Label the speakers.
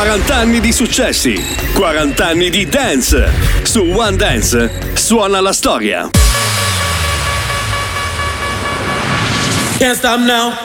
Speaker 1: 40 anni di successi, 40 anni di dance. Su One Dance suona la storia.
Speaker 2: Can't stop now.